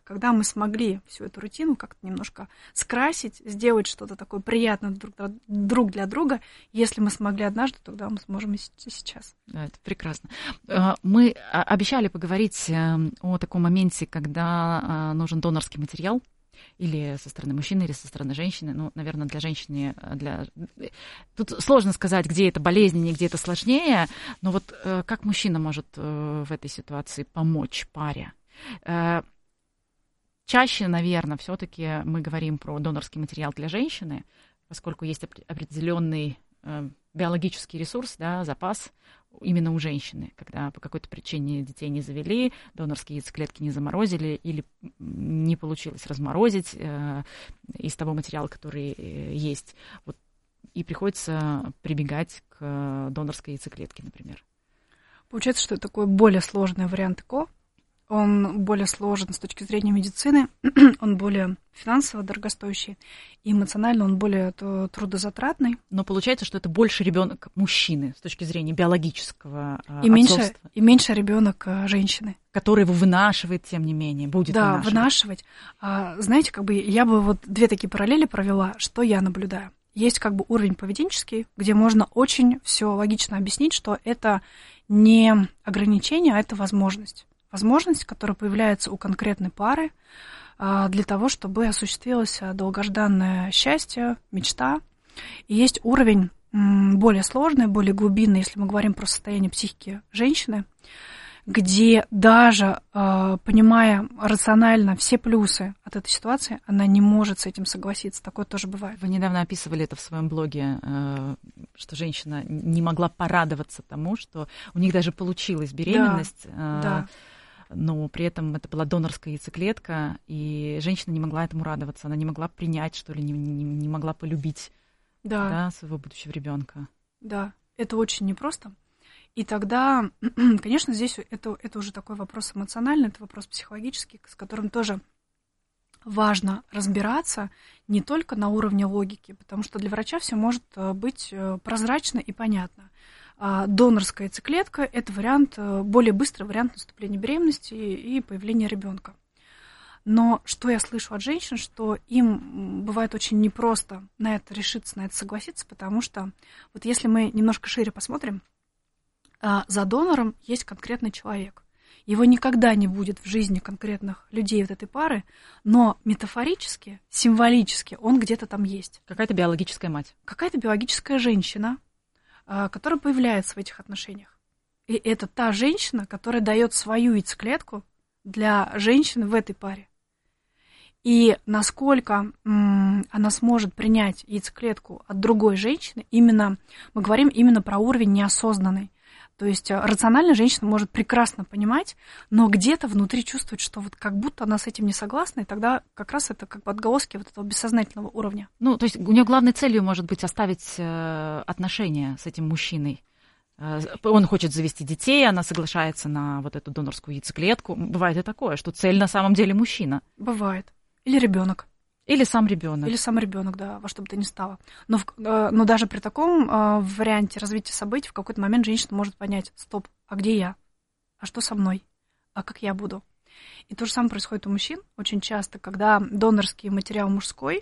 когда мы смогли всю эту рутину как-то немножко скрасить, сделать что-то такое приятное друг для друга. Если мы смогли однажды, тогда мы сможем и сейчас. Да, это прекрасно. Мы обещали поговорить о таком моменте, когда нужен донорский материал. Или со стороны мужчины, или со стороны женщины. Ну, наверное, для женщины... Тут сложно сказать, где это болезненнее, где это сложнее. Но вот как мужчина может в этой ситуации помочь паре? Чаще, наверное, все-таки мы говорим про донорский материал для женщины, поскольку есть определенный биологический ресурс, да, запас именно у женщины, когда по какой-то причине детей не завели, донорские яйцеклетки не заморозили или не получилось разморозить из того материала, который есть. Вот, и приходится прибегать к донорской яйцеклетке, например. Получается, что это такой более сложный вариант ЭКО. Он более сложен с точки зрения медицины, он более финансово дорогостоящий, и эмоционально он более трудозатратный. Но получается, что это больше ребенок мужчины с точки зрения биологического отцовства. И меньше ребенок женщины. Который его вынашивает, тем не менее, будет вынашивать. Да, вынашивать. Знаете, как бы я бы вот две такие параллели провела, что я наблюдаю. Есть как бы уровень поведенческий, где можно очень все логично объяснить, что это не ограничение, а это возможность. Возможность, которая появляется у конкретной пары для того, чтобы осуществилось долгожданное счастье, мечта. И есть уровень более сложный, более глубинный, если мы говорим про состояние психики женщины, где даже понимая рационально все плюсы от этой ситуации, она не может с этим согласиться. Такое тоже бывает. Вы недавно описывали это в своем блоге, что женщина не могла порадоваться тому, что у них даже получилась беременность. Да. Но при этом это была донорская яйцеклетка, и женщина не могла этому радоваться, она не могла принять, что ли, не могла полюбить своего будущего ребенка. Да, это очень непросто. И тогда, конечно, здесь это уже такой вопрос эмоциональный, это вопрос психологический, с которым тоже важно разбираться не только на уровне логики, потому что для врача все может быть прозрачно и понятно. Донорская яйцеклетка – это вариант, более быстрый вариант наступления беременности и появления ребенка. Но что я слышу от женщин, что им бывает очень непросто на это решиться, на это согласиться, потому что вот если мы немножко шире посмотрим, за донором есть конкретный человек. Его никогда не будет в жизни конкретных людей вот этой пары, но метафорически, символически он где-то там есть. Какая-то биологическая мать. Какая-то биологическая женщина, которая появляется в этих отношениях. И это та женщина, которая дает свою яйцеклетку для женщины в этой паре. И насколько она сможет принять яйцеклетку от другой женщины, именно мы говорим именно про уровень неосознанный. То есть рационально женщина может прекрасно понимать, но где-то внутри чувствует, что вот как будто она с этим не согласна, и тогда как раз это как бы отголоски вот этого бессознательного уровня. Ну, то есть у нее главной целью может быть оставить отношения с этим мужчиной. Он хочет завести детей, она соглашается на вот эту донорскую яйцеклетку. Бывает и такое, что цель на самом деле мужчина. Бывает. Или ребенок. Или сам ребенок. Или сам ребенок, да, во что бы то ни стало. Но даже при таком варианте развития событий в какой-то момент женщина может понять: стоп, а где я? А что со мной? А как я буду? И то же самое происходит у мужчин очень часто, когда донорский материал мужской,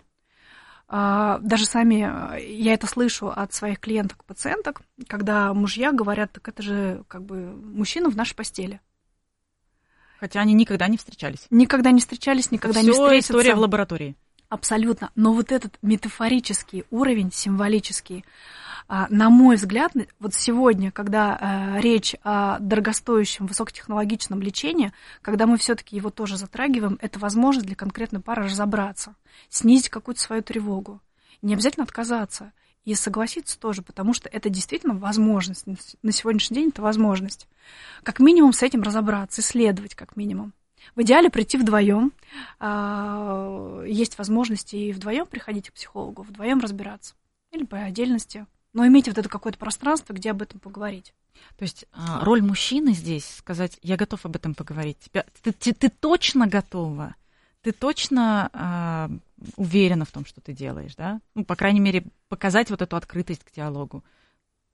даже сами, я это слышу от своих клиенток, пациенток, когда мужья говорят: так это же как бы мужчина в нашей постели. Хотя они никогда не встречались. Никогда не встречались, никогда не встретятся. Всё история в лаборатории. Абсолютно. Но вот этот метафорический уровень, символический, на мой взгляд, вот сегодня, когда речь о дорогостоящем, высокотехнологичном лечении, когда мы все-таки его тоже затрагиваем, это возможность для конкретной пары разобраться, снизить какую-то свою тревогу. Не обязательно отказаться и согласиться тоже, потому что это действительно возможность. На сегодняшний день это возможность. Как минимум с этим разобраться, исследовать как минимум. В идеале прийти вдвоем. Есть возможности и вдвоем приходить к психологу, вдвоем разбираться. Или по отдельности. Но имейте вот это какое-то пространство, где об этом поговорить. То есть роль мужчины здесь сказать: я готов об этом поговорить. Ты точно готова? Ты точно уверена в том, что ты делаешь, да? Ну, по крайней мере, показать вот эту открытость к диалогу.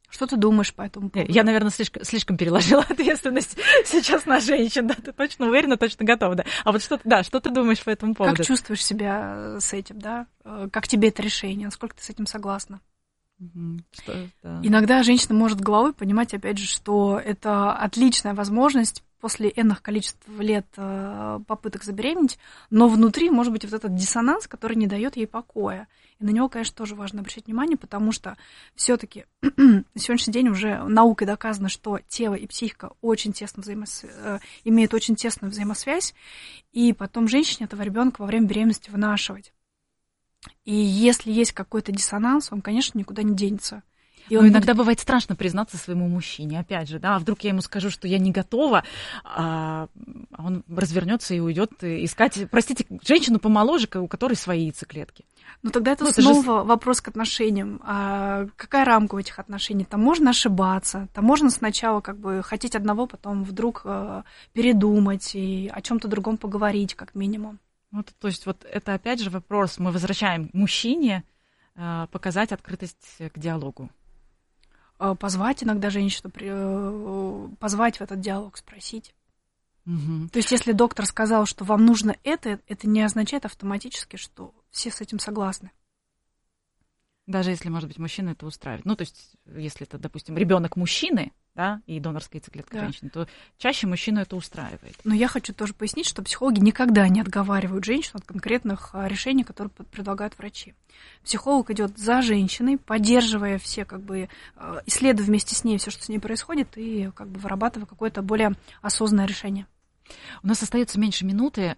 Что ты думаешь по этому поводу? Я, наверное, слишком переложила ответственность сейчас на женщин. Да? Ты точно уверена, точно готова. Да? А вот что ты думаешь по этому поводу? Как чувствуешь себя с этим, да? Как тебе это решение? Насколько ты с этим согласна? Да. Иногда женщина может головой понимать, опять же, что это отличная возможность после энных количеств лет попыток забеременеть, но внутри может быть вот этот диссонанс, который не дает ей покоя. И на него, конечно, тоже важно обращать внимание, потому что все-таки на сегодняшний день уже наукой доказано, что тело и психика очень тесно имеют очень тесную взаимосвязь, и потом женщине этого ребенка во время беременности вынашивать. И если есть какой-то диссонанс, он, конечно, никуда не денется. Но иногда бывает страшно признаться своему мужчине, опять же, да, вдруг я ему скажу, что я не готова, а он развернется и уйдет искать, простите, женщину помоложе, у которой свои яйцеклетки. Ну тогда это снова вопрос к отношениям. А какая рамка у этих отношений? Там можно ошибаться, там можно сначала как бы хотеть одного, потом вдруг передумать и о чем-то другом поговорить, как минимум. Вот, то есть вот это опять же вопрос, мы возвращаем мужчине показать открытость к диалогу. Позвать иногда женщину, позвать в этот диалог, спросить. Угу. То есть если доктор сказал, что вам нужно это не означает автоматически, что все с этим согласны. Даже если, может быть, мужчина это устраивает. Ну, то есть, если это, допустим, ребенок мужчины, да, и донорская яйцеклетка женщины, то чаще мужчину это устраивает. Но я хочу тоже пояснить, что психологи никогда не отговаривают женщину от конкретных решений, которые предлагают врачи. Психолог идет за женщиной, поддерживая все, как бы, исследуя вместе с ней все, что с ней происходит, и как бы вырабатывая какое-то более осознанное решение. У нас остается меньше минуты.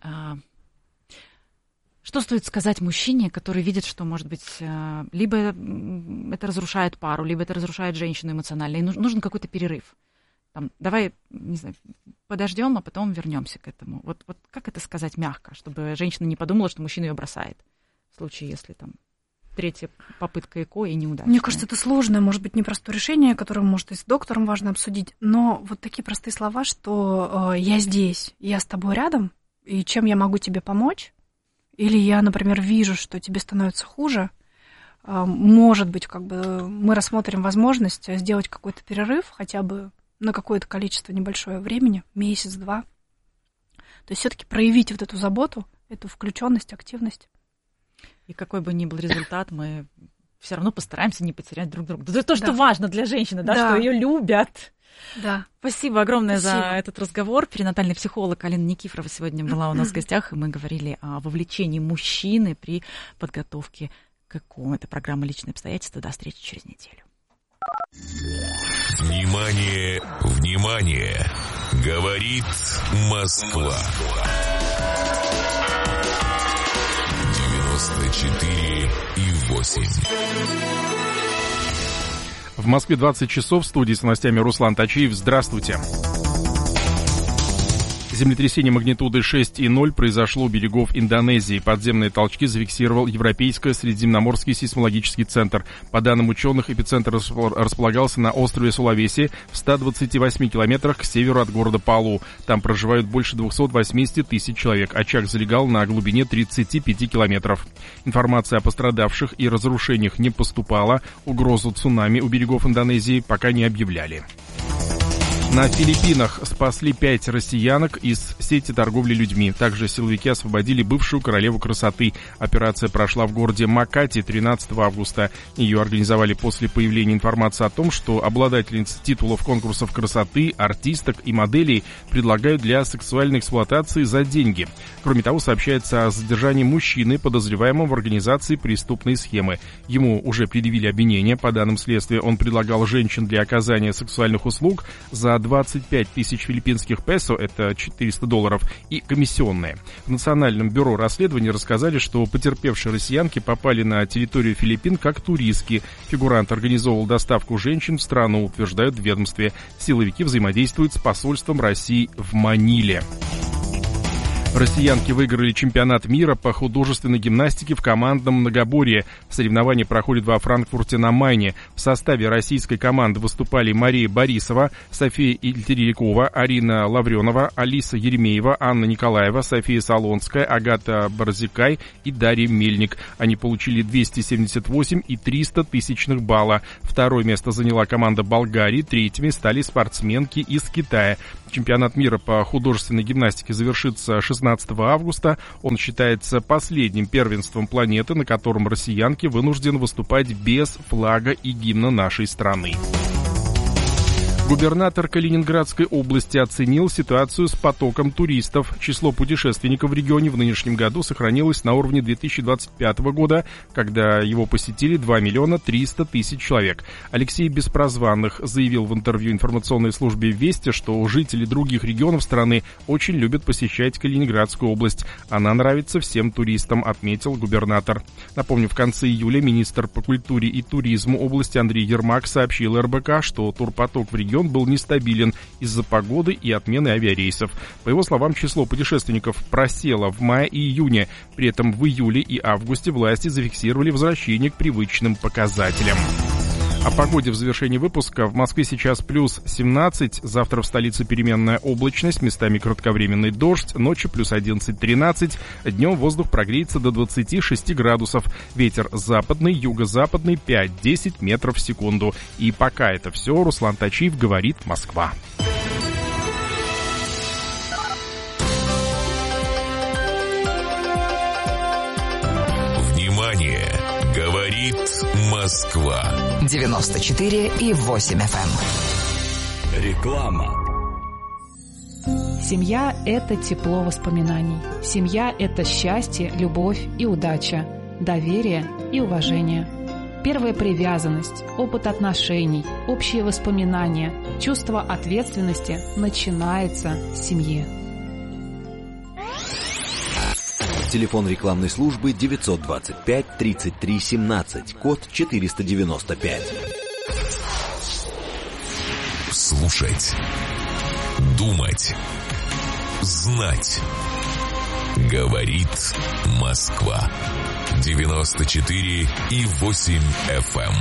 Что стоит сказать мужчине, который видит, что, может быть, либо это разрушает пару, либо это разрушает женщину эмоционально, и нужен какой-то перерыв? Там, давай, не знаю, подождем, а потом вернемся к этому. Вот как это сказать мягко, чтобы женщина не подумала, что мужчина ее бросает, в случае, если там третья попытка ЭКО и неудачная? Мне кажется, это сложное, может быть, непростое решение, которое, может, и с доктором важно обсудить, но вот такие простые слова, что я здесь, я с тобой рядом, и чем я могу тебе помочь? Или я, например, вижу, что тебе становится хуже, может быть, как бы мы рассмотрим возможность сделать какой-то перерыв, хотя бы на какое-то количество небольшое времени, месяц-два. То есть все-таки проявить вот эту заботу, эту включенность, активность. И какой бы ни был результат, мы все равно постараемся не потерять друг друга. Это то, что важно для женщины, да, что ее любят. Да. Спасибо огромное за этот разговор. Перинатальный психолог Алина Никифорова сегодня была у нас в гостях, и мы говорили о вовлечении мужчины при подготовке к ЭКО. Это программа «Личные обстоятельства». До встречи через неделю. Внимание, внимание! Говорит Москва. 94,8. В Москве 20 часов. В студии с новостями Руслан Тачиев. Здравствуйте. Землетрясение магнитуды 6,0 произошло у берегов Индонезии. Подземные толчки зафиксировал Европейско-Средиземноморский сейсмологический центр. По данным ученых, эпицентр располагался на острове Сулавеси в 128 километрах к северу от города Палу. Там проживают больше 280 тысяч человек. Очаг залегал на глубине 35 километров. Информация о пострадавших и разрушениях не поступала. Угрозу цунами у берегов Индонезии пока не объявляли. На Филиппинах спасли 5 россиянок из сети торговли людьми. Также силовики освободили бывшую королеву красоты. Операция прошла в городе Макати 13 августа. Ее организовали после появления информации о том, что обладательниц титулов конкурсов красоты, артисток и моделей предлагают для сексуальной эксплуатации за деньги. Кроме того, сообщается о задержании мужчины, подозреваемого в организации преступной схемы. Ему уже предъявили обвинение. По данным следствия, он предлагал женщин для оказания сексуальных услуг за 25 тысяч филиппинских песо, это $400, и комиссионные. В Национальном бюро расследований рассказали, что потерпевшие россиянки попали на территорию Филиппин как туристки. Фигурант организовывал доставку женщин в страну, утверждают в ведомстве. Силовики взаимодействуют с посольством России в Маниле. Россиянки выиграли чемпионат мира по художественной гимнастике в командном многоборье. Соревнования проходят во Франкфурте на Майне. В составе российской команды выступали Мария Борисова, София Ильтерикова, Арина Лавренова, Алиса Еремеева, Анна Николаева, София Солонская, Агата Барзикай и Дарья Мельник. Они получили 278 и 300 тысячных балла. Второе место заняла команда Болгарии, третьими стали спортсменки из Китая. Чемпионат мира по художественной гимнастике завершится 16 августа. Он считается последним первенством планеты, на котором россиянки вынуждены выступать без флага и гимна нашей страны. Губернатор Калининградской области оценил ситуацию с потоком туристов. Число путешественников в регионе в нынешнем году сохранилось на уровне 2025 года, когда его посетили 2 миллиона 300 тысяч человек. Алексей Беспрозванных заявил в интервью информационной службе «Вести», что жители других регионов страны очень любят посещать Калининградскую область. Она нравится всем туристам, отметил губернатор. Напомню, в конце июля министр по культуре и туризму области Андрей Ермак сообщил РБК, что турпоток в регион был нестабилен из-за погоды и отмены авиарейсов. По его словам, число путешественников просело в мае и июне. При этом в июле и августе власти зафиксировали возвращение к привычным показателям. О погоде в завершении выпуска. В Москве сейчас плюс 17, завтра в столице переменная облачность, местами кратковременный дождь, ночью плюс 11-13, днем воздух прогреется до 26 градусов, ветер западный, юго-западный 5-10 метров в секунду. И пока это все, Руслан Тачиев говорит «Москва». Внимание! Говорит Москва. 94,8 FM. Реклама. Семья – это тепло воспоминаний. Семья – это счастье, любовь и удача, доверие и уважение. Первая привязанность, опыт отношений, общие воспоминания, чувство ответственности начинается с семьи. Телефон рекламной службы 925 33 17, код 495. Слушать. Думать. Знать. Говорит Москва. 94,8 FM.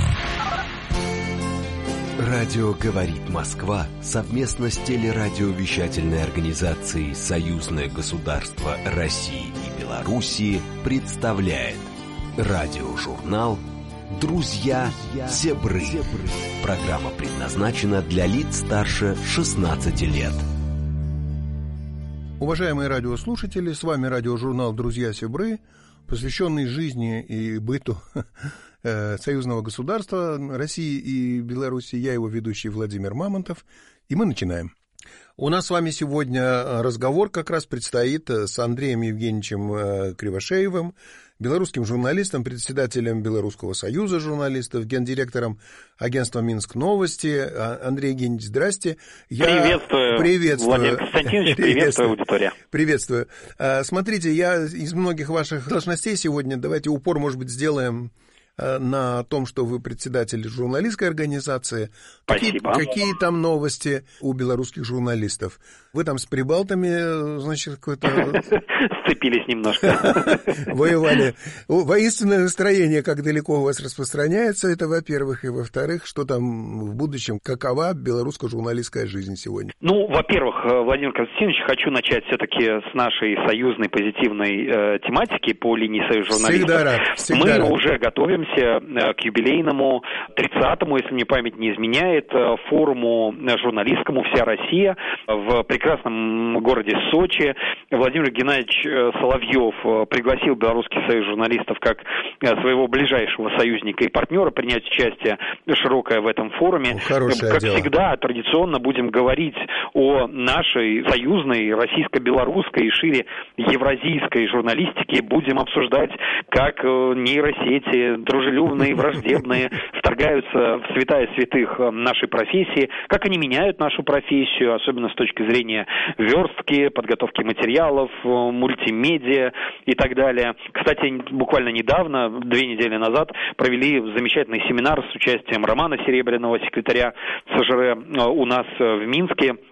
Радио «Говорит Москва» совместно с телерадиовещательной организацией «Союзное государство России и Белоруссии» представляет радиожурнал «Друзья Зебры». Программа предназначена для лиц старше 16 лет. Уважаемые радиослушатели, с вами радиожурнал «Друзья Зебры», посвященный жизни и быту союзного государства России и Беларуси. Я его ведущий Владимир Мамонтов, и мы начинаем. У нас с вами сегодня разговор как раз предстоит с Андреем Евгеньевичем Кривошеевым, белорусским журналистом, председателем Белорусского союза журналистов, гендиректором агентства «Минск Новости». Андрей Евгеньевич, здрасте. Приветствую, Владимир Константинович, приветствую, аудитория. Приветствую. Смотрите, я из многих ваших должностей сегодня, давайте упор, может быть, сделаем на том, что вы председатель журналистской организации. Спасибо. Какие там новости у белорусских журналистов? Вы там с прибалтами, значит, какое-то... Сцепились немножко. Воевали. Воинственное настроение, как далеко у вас распространяется, это, во-первых. И, во-вторых, что там в будущем, какова белорусско-журналистская жизнь сегодня? Ну, во-первых, Владимир Константинович, хочу начать все-таки с нашей союзной позитивной тематики по линии Союз журналистов. Всегда рад. Мы уже готовимся к юбилейному 30-му, если мне память не изменяет, форуму журналистскому «Вся Россия» в прекрасном городе Сочи. Владимир Геннадьевич Соловьев пригласил Белорусский союз журналистов как своего ближайшего союзника и партнера принять участие широкое в этом форуме. Хорошее дело. Всегда, традиционно будем говорить о нашей союзной, российско-белорусской и шире евразийской журналистике. Будем обсуждать, как нейросети, дружелюбные, враждебные, вторгаются в святая святых нашей профессии, как они меняют нашу профессию, особенно с точки зрения верстки, подготовки материалов, мультимедиа и так далее. Кстати, буквально недавно, 2 недели назад, провели замечательный семинар с участием Романа Серебряного, секретаря СЖР у нас в Минске.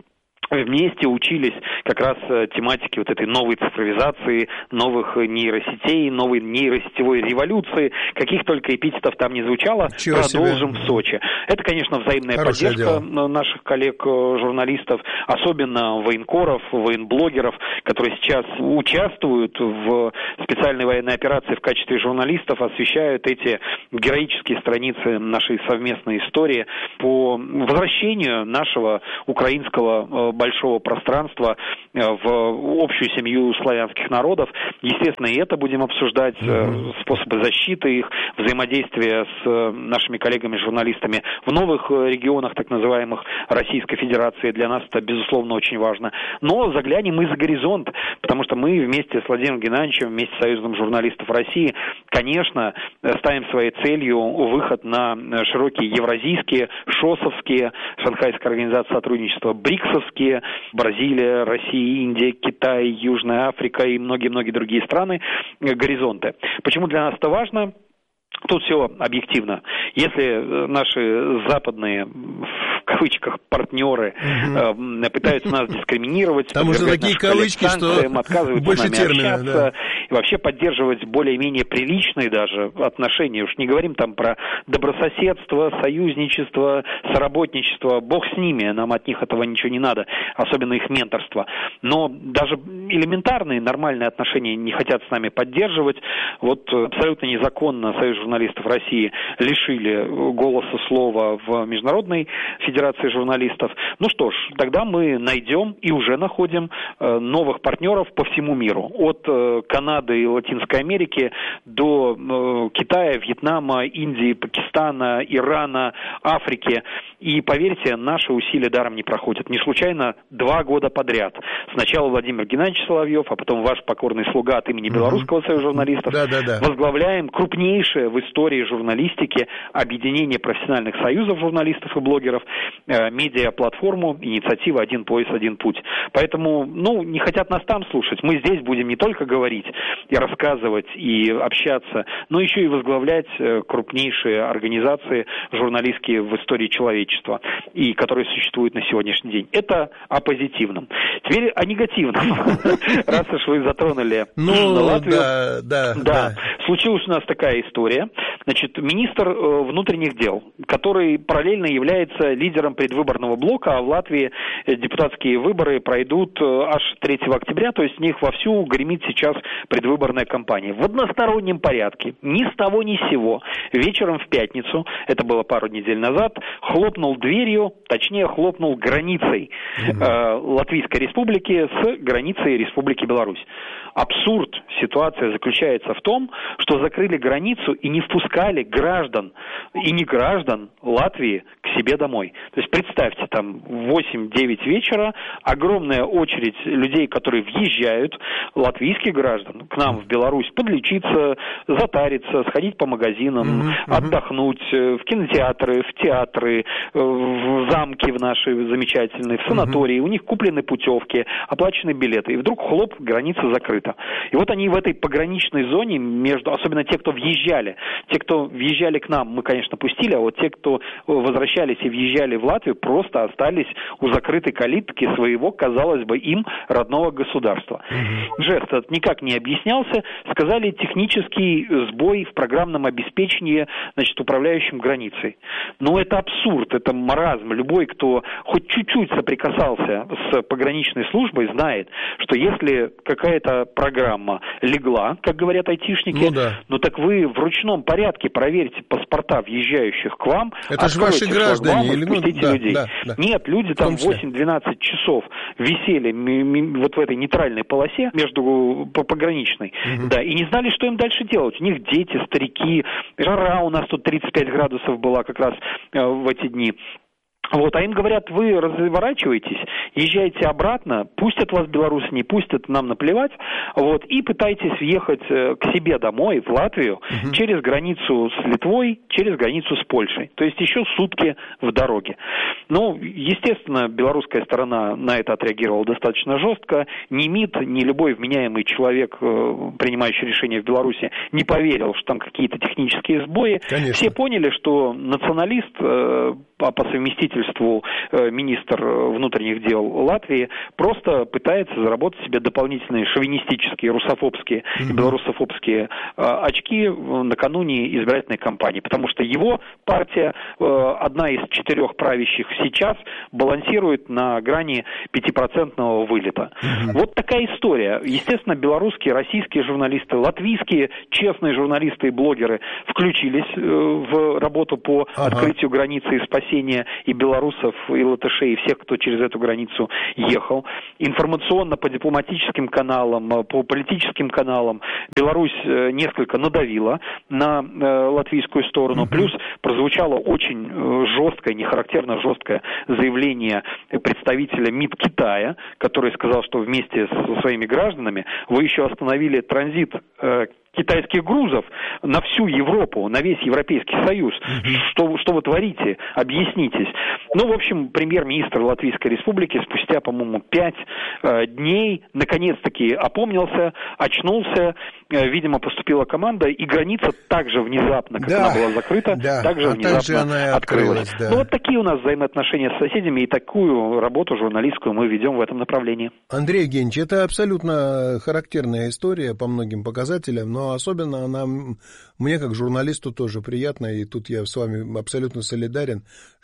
вместе учились как раз тематике вот этой новой цифровизации, новых нейросетей, новой нейросетевой революции, каких только эпитетов там не звучало. Продолжим в Сочи. Это, конечно, взаимная поддержка наших коллег-журналистов, особенно военкоров, военблогеров, которые сейчас участвуют в специальной военной операции в качестве журналистов, освещают эти героические страницы нашей совместной истории по возвращению нашего украинского большого пространства в общую семью славянских народов. Естественно, и это будем обсуждать, способы защиты их, взаимодействия с нашими коллегами-журналистами в новых регионах, так называемых Российской Федерации. Для нас это, безусловно, очень важно. Но заглянем и за горизонт, потому что мы вместе с Владимиром Геннадьевичем, вместе с Союзом журналистов России, конечно, ставим своей целью выход на широкие евразийские, ШОСовские, Шанхайская организация сотрудничества, БРИКСовские, Бразилия, Россия, Индия, Китай, Южная Африка и многие-многие другие страны, горизонты. Почему для нас это важно? Тут все объективно. Если наши западные, в кавычках, партнеры пытаются нас дискриминировать, там уже такие кавычки, что больше терминов, и вообще поддерживать более-менее приличные даже отношения, уж не говорим там про добрососедство, союзничество, соработничество, бог с ними, нам от них этого ничего не надо, особенно их менторство. Но даже элементарные нормальные отношения не хотят с нами поддерживать. Вот абсолютно незаконно Союз журналистов России лишили голоса слова в Международной Федерации журналистов. Ну что ж, тогда мы найдем и уже находим новых партнеров по всему миру. От Канады и Латинской Америки до Китая, Вьетнама, Индии, Пакистана, Ирана, Африки. И поверьте, наши усилия даром не проходят. Не случайно 2 года подряд. Сначала Владимир Геннадьевич Соловьев, а потом ваш покорный слуга от имени Белорусского союза журналистов. Возглавляем крупнейшее в истории журналистики объединение профессиональных союзов журналистов и блогеров, медиаплатформу, инициатива «Один пояс, один путь». Поэтому, не хотят нас там слушать. Мы здесь будем не только говорить и рассказывать, и общаться, но еще и возглавлять крупнейшие организации журналистские в истории человечества, и которые существуют на сегодняшний день. Это о позитивном. Теперь о негативном. Раз уж вы затронули Латвию. Да. Случилась у нас такая история. Значит, министр внутренних дел, который параллельно является лидером предвыборного блока, а в Латвии депутатские выборы пройдут аж 3 октября, то есть в них вовсю гремит сейчас предвыборная кампания. В одностороннем порядке, ни с того ни с сего, вечером в пятницу, это было пару недель назад, хлопнул дверью, точнее хлопнул границей Латвийской Республики с границей Республики Беларусь. Абсурд ситуации заключается в том, что закрыли границу и не впускали граждан и не граждан Латвии к себе домой. То есть представьте, там 8-9 вечера, огромная очередь людей, которые въезжают, латвийских граждан, к нам в Беларусь подлечиться, затариться, сходить по магазинам, отдохнуть, в кинотеатры, в театры, в замки в наши замечательные, в санатории. У них куплены путевки, оплачены билеты. И вдруг хлоп, граница закрыта. И вот они в этой пограничной зоне, особенно те, кто въезжали к нам, мы, конечно, пустили, а вот те, кто возвращались и въезжали в Латвию, просто остались у закрытой калитки своего, казалось бы, им родного государства. Жест этот никак не объяснялся, сказали технический сбой в программном обеспечении, управляющим границей. Но это абсурд, это маразм. Любой, кто хоть чуть-чуть соприкасался с пограничной службой, знает, что если какая-то программа легла, как говорят айтишники, так вы в ручном порядке проверьте паспорта въезжающих к вам. Это же ваши граждане или людей. Нет, люди там 8-12 часов висели вот в этой нейтральной полосе между пограничной, и не знали, что им дальше делать. У них дети, старики, жара у нас тут 35 градусов была как раз в эти дни. А им говорят, вы разворачиваетесь, езжайте обратно, пустят вас белорусы, не пустят, нам наплевать, и пытайтесь въехать к себе домой, в Латвию, через границу с Литвой, через границу с Польшей. То есть еще сутки в дороге. Естественно, белорусская сторона на это отреагировала достаточно жестко. Ни МИД, ни любой вменяемый человек, принимающий решения в Беларуси, не поверил, что там какие-то технические сбои. Конечно. Все поняли, что националист по совместительству правительству министр внутренних дел Латвии просто пытается заработать себе дополнительные шовинистические, русофобские и белорусофобские очки накануне избирательной кампании, потому что его партия, одна из 4 правящих сейчас, балансирует на грани 5% вылета. Вот такая история. Естественно, белорусские, российские журналисты, латвийские честные журналисты и блогеры включились в работу по открытию границы и спасения и белорусов, и латышей, и всех, кто через эту границу ехал. Информационно по дипломатическим каналам, по политическим каналам Беларусь несколько надавила на латвийскую сторону. Плюс прозвучало очень жесткое, нехарактерно жесткое заявление представителя МИД Китая, который сказал, что вместе со своими гражданами вы еще остановили транзит китайских грузов на всю Европу, на весь Европейский Союз. Что вы творите? Объяснитесь. Ну, в общем, премьер-министр Латвийской Республики спустя, по-моему, 5 дней наконец-таки опомнился, очнулся, видимо, поступила команда, и граница также внезапно, как она была закрыта, также внезапно открылась. Ну, вот такие у нас взаимоотношения с соседями, и такую работу журналистскую мы ведем в этом направлении. Андрей Евгеньевич, это абсолютно характерная история по многим показателям, но особенно она мне, как журналисту, тоже приятна, и тут я с вами абсолютно солидарен,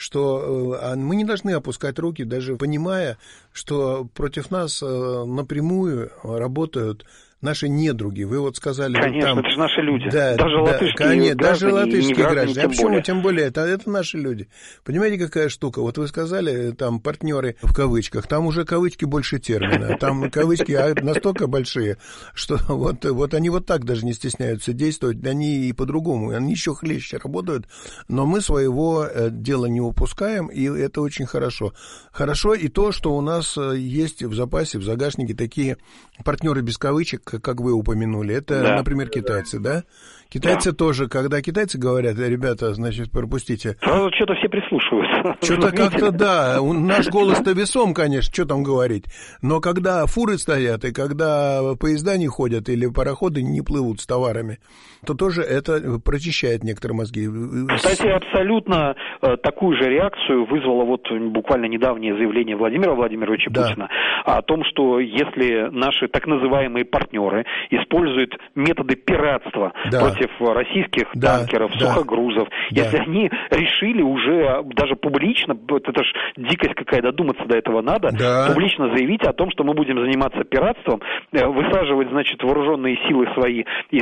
что мы не должны опускать руки, даже понимая, что против нас напрямую работают наши недруги. Вы вот сказали... Конечно, там, это же наши люди. Да, даже латышские граждане, даже латышские граждане. А почему? Более. Тем более, это наши люди. Понимаете, какая штука? Вот вы сказали, там, партнеры в кавычках, там уже кавычки больше термина. Там кавычки настолько большие, что вот они вот так даже не стесняются действовать. Они и по-другому, они еще хлеще работают. Но мы своего дела не упускаем, и это очень хорошо. Хорошо и то, что у нас есть в запасе, в загашнике такие партнеры без кавычек, как вы упомянули, это, например, китайцы, да? Китайцы тоже, когда китайцы говорят, ребята, значит, пропустите. Сразу что-то все прислушиваются. Что-то как-то, да, наш голос-то весом, конечно, что там говорить. Но когда фуры стоят, и когда поезда не ходят, или пароходы не плывут с товарами, то тоже это прочищает некоторые мозги. Кстати, абсолютно такую же реакцию вызвало вот буквально недавнее заявление Владимира Владимировича Путина о том, что если наши так называемые партнеры используют методы пиратства против российских танкеров, сухогрузов, если они решили уже даже публично, это ж дикость какая, додуматься до этого надо, публично заявить о том, что мы будем заниматься пиратством, высаживать, значит, вооруженные силы свои и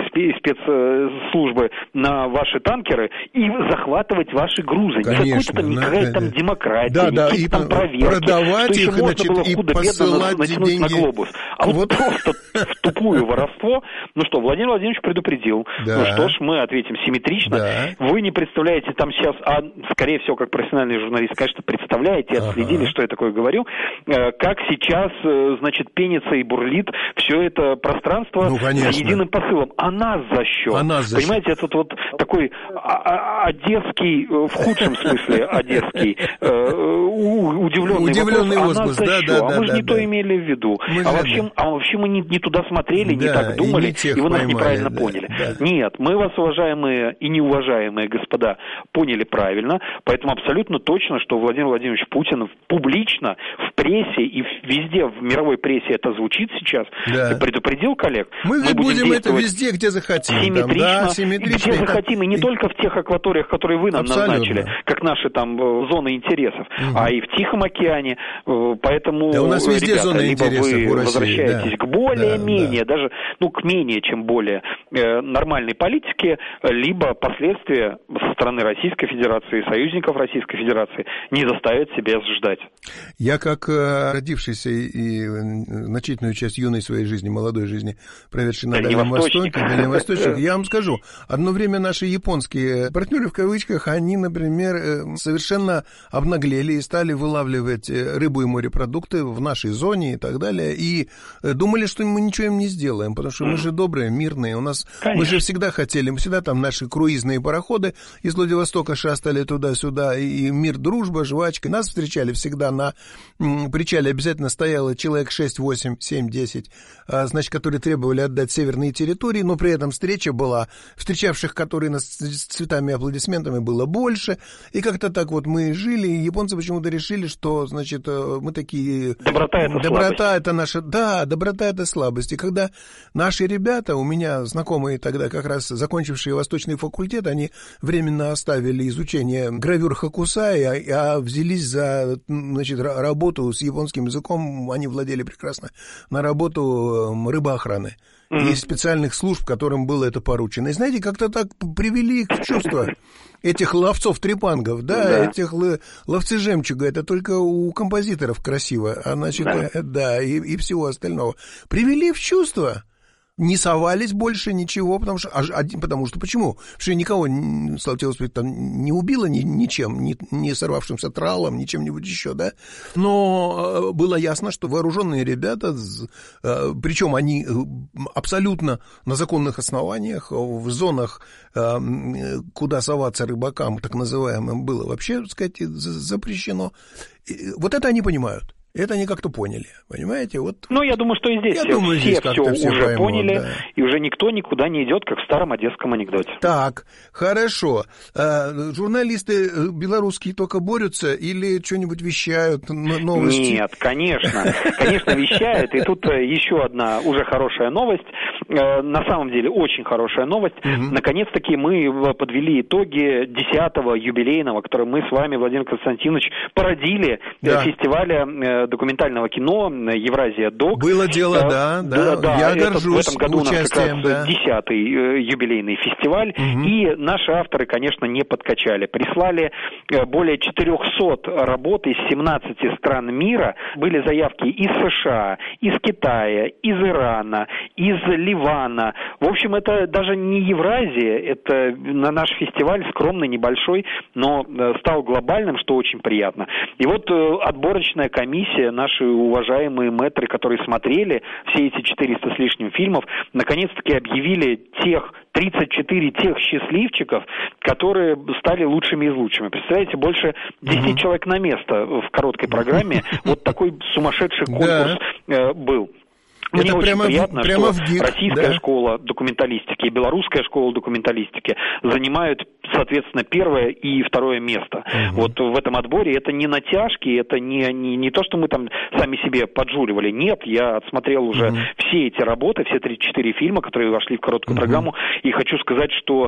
спецслужбы на ваши танкеры и захватывать ваши грузы. Никакая там демократия, никакие там проверки, продавать что их, еще можно значит, было и худо-бедно натянуть на глобус. А вот просто в тупую воровство. Ну что, Владимир Владимирович предупредил. Ну что ж, мы ответим симметрично. Вы не представляете там сейчас, а скорее всего, как профессиональный журналист, конечно, представляете, отследили, что я такое говорю, как сейчас, значит, пенится и бурлит все это пространство с единым посылом. А нас за счет. Понимаете, это вот такой одесский, в худшем смысле одесский, удивленный вопрос, а нас за что? А мы же не то имели в виду. А вообще мы не туда смотрели, не так думали, и вы нас неправильно поняли. Нет, мы вас, уважаемые и неуважаемые господа, поняли правильно, поэтому абсолютно точно, что Владимир Владимирович Путин публично, в прессе и везде, в мировой прессе это звучит сейчас, предупредил коллег. Мы будем это везде, где захотим. Симметрично. Где захотим, и не только в тех акваториях, которые вы нам назначили, как наши там зоны интересов, а и в Тихом океане. Поэтому, у нас везде ребята, зоны либо интересов вы возвращаетесь к более-менее, даже, к менее чем более нормальной политике, либо последствия со стороны Российской Федерации и союзников Российской Федерации не заставят себя ждать. Я, как родившийся и значительную часть юной своей жизни, молодой жизни, проведший на Дальнем Востоке, я вам скажу, одно время наши японские партнеры, в кавычках, они, например, совершенно обнаглели и стали вылавливать рыбу и морепродукты в нашей зоне и так далее, и думали, что мы ничего им не сделаем, потому что мы же добрые, мирные. У нас, мы же всегда хотели, мы всегда там наши круизные пароходы из Владивостока шастали туда-сюда, и мир, дружба, жвачка. Нас встречали всегда на причале, обязательно стояло человек 6, 8, 7, 10, значит, которые требовали отдать северные территории, но при этом встреча была, встречавших, которые нас с цветами и аплодисментами было больше, и как-то так вот мы жили, и японцы почему-то решили, что, значит, мы такие... Доброта это наша... Да, доброта это слабость. И когда наши ребята, у меня знакомые тогда как раз закончившие Восточный факультет, они временно оставили изучение гравюр Хокусай, а взялись за, значит, работу с японским языком, они владели прекрасно, на работу рыбоохраны. И специальных служб, которым было это поручено. И знаете, как-то так привели их в чувство этих ловцов-трепангов, да, этих ловцы жемчуга. Это только у композиторов красиво, а значит, да, и всего остального. Привели в чувство. Не совались больше ничего, потому что почему? Потому что никого, слава тебе Господи, там не убило ничем, не сорвавшимся тралом, ни чем-нибудь еще, да. Но было ясно, что вооруженные ребята, причем они абсолютно на законных основаниях, в зонах, куда соваться рыбакам, так называемым, было вообще, так сказать, запрещено. Вот это они понимают. Это они как-то поняли, понимаете? Вот. Ну, я думаю, что и здесь все уже поняли, да. И уже никто никуда не идет, как в старом одесском анекдоте. Так, хорошо. Журналисты белорусские только борются или что-нибудь вещают, новости? Нет, конечно вещают. И тут еще одна уже хорошая новость. На самом деле, очень хорошая новость. Наконец-таки мы подвели итоги 10-го юбилейного, который мы с вами, Владимир Константинович, породили фестиваля документального кино «Евразия Док». Было дело, да. Я горжусь в этом году участием, у нас как раз 10-й юбилейный фестиваль, и наши авторы, конечно, не подкачали. Прислали более 400 работ из 17 стран мира. Были заявки из США, из Китая, из Ирана, из Ливана. В общем, это даже не Евразия, это наш фестиваль скромный, небольшой, но стал глобальным, что очень приятно. И вот отборочная комиссия, наши уважаемые мэтры, которые смотрели все эти 400 с лишним фильмов, наконец-таки объявили тех 34 тех счастливчиков, которые стали лучшими из лучшими. Представляете, больше 10 человек на место в короткой программе. Вот такой сумасшедший конкурс был. Мне это очень приятно, что российская школа документалистики и белорусская школа документалистики занимают, соответственно, первое и второе место. Вот в этом отборе это не натяжки, это не то, что мы там сами себе поджуривали. Нет, я отсмотрел уже все эти работы, все 34 фильма, которые вошли в короткую программу, и хочу сказать, что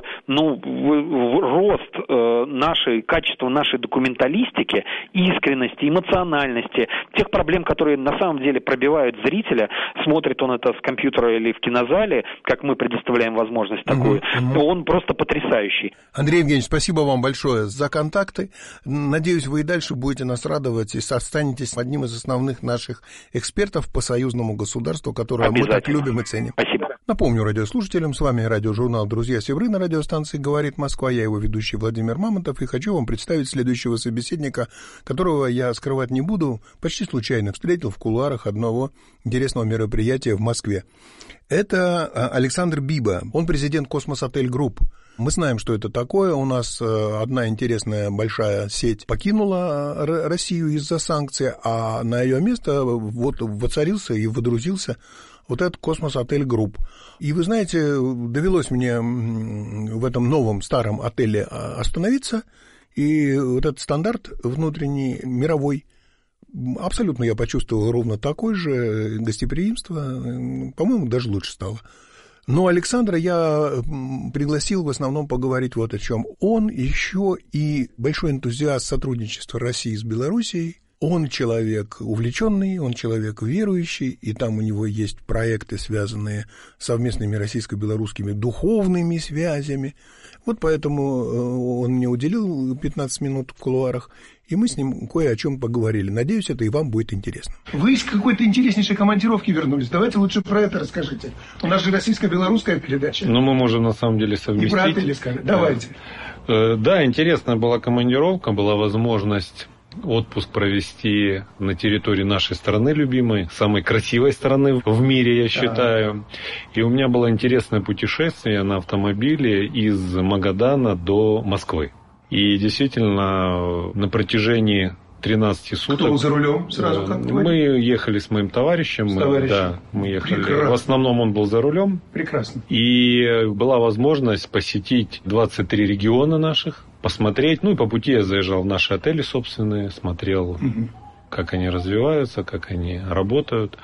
рост качества нашей документалистики, искренности, эмоциональности, тех проблем, которые на самом деле пробивают зрителя, смотрит он это с компьютера или в кинозале, как мы предоставляем возможность такую, он просто потрясающий. Андрей Евгеньевич, спасибо вам большое за контакты. Надеюсь, вы и дальше будете нас радовать и останетесь одним из основных наших экспертов по союзному государству, которое мы так любим и ценим. Спасибо. Напомню радиослушателям, с вами радиожурнал «Друзья Севры» на радиостанции «Говорит Москва». Я его ведущий Владимир Мамонтов, и хочу вам представить следующего собеседника, которого я скрывать не буду, почти случайно встретил в кулуарах одного интересного мероприятия в Москве. Это Александр Биба, он президент «Космос-Отель Групп». Мы знаем, что это такое. У нас одна интересная большая сеть покинула Россию из-за санкций, а на ее место вот воцарился и водрузился вот этот «Космос-Отель Групп». И вы знаете, довелось мне в этом новом старом отеле остановиться, и вот этот стандарт внутренний, мировой, абсолютно я почувствовал ровно такое же гостеприимство, по-моему, даже лучше стало. Но Александра я пригласил в основном поговорить вот о чем. Он еще и большой энтузиаст сотрудничества России с Белоруссией. Он человек увлеченный, он человек верующий, и там у него есть проекты, связанные с совместными российско-белорусскими духовными связями. Вот поэтому он мне уделил 15 минут в кулуарах, и мы с ним кое о чем поговорили. Надеюсь, это и вам будет интересно. Вы из какой-то интереснейшей командировки вернулись. Давайте лучше про это расскажите. У нас же российско-белорусская передача. Ну, мы можем на самом деле совместить. И про отели скажем. Давайте. Да, интересная была командировка, была возможность отпуск провести на территории нашей страны любимой, самой красивой страны в мире, я считаю. И у меня было интересное путешествие на автомобиле из Магадана до Москвы. И действительно, на протяжении 13 суток... Кто был за рулем сразу? Мы ехали с моим товарищем. Да, мы ехали. Прекрасно. В основном он был за рулем. Прекрасно. И была возможность посетить 23 региона наших, посмотреть. Ну и по пути я заезжал в наши отели собственные, смотрел, как они развиваются, как они работают.